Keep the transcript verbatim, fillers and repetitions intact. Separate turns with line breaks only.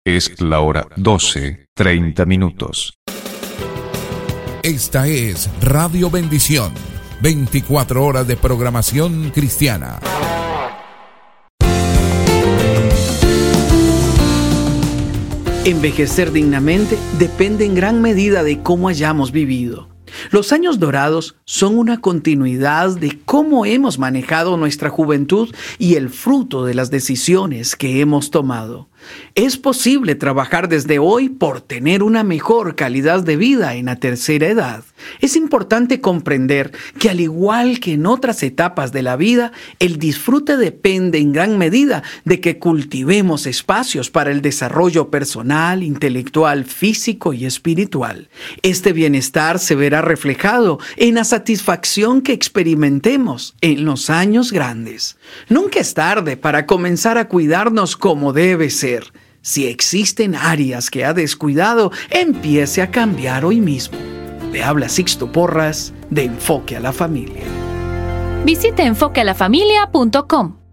Es la hora doce, treinta minutos.
Esta es Radio Bendición, veinticuatro horas de programación cristiana.
Envejecer dignamente depende en gran medida de cómo hayamos vivido. Los años dorados son una continuidad de cómo hemos manejado nuestra juventud y el fruto de las decisiones que hemos tomado. Es posible trabajar desde hoy por tener una mejor calidad de vida en la tercera edad. Es importante comprender que al igual que en otras etapas de la vida, el disfrute depende en gran medida de que cultivemos espacios para el desarrollo personal, intelectual, físico y espiritual. Este bienestar se verá reflejado en la satisfacción que experimentemos en los años grandes. Nunca es tarde para comenzar a cuidarnos como debe ser. Si existen áreas que ha descuidado, empiece a cambiar hoy mismo. Le habla Sixto Porras de Enfoque a la Familia.
Visite enfoque a la familia punto com.